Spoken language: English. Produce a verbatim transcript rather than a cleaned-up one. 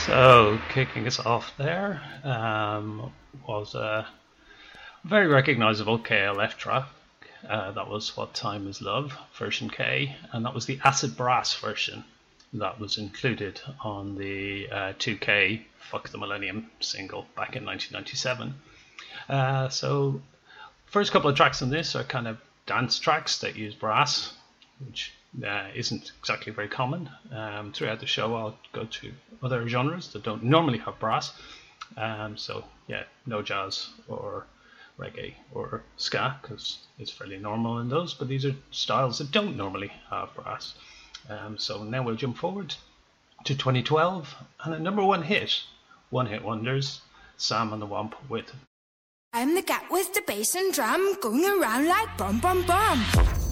So, kicking us off there um, was a very recognisable K L F track. Uh, that was What Time Is Love, version K, and that was the Acid Brass version that was included on the uh, two K Fuck the Millennium single back in nineteen ninety-seven. Uh, so, first couple of tracks on this are kind of dance tracks that use brass, which uh, isn't exactly very common. Um, throughout the show, I'll go to other genres that don't normally have brass. Um, so, yeah, no jazz or reggae or ska, because it's fairly normal in those, but these are styles that don't normally have brass. Um, so now we'll jump forward to twenty twelve and a number one hit, One Hit Wonders, Sam and the Womp with I'm the cat with the bass and drum, going around like bum bum bum.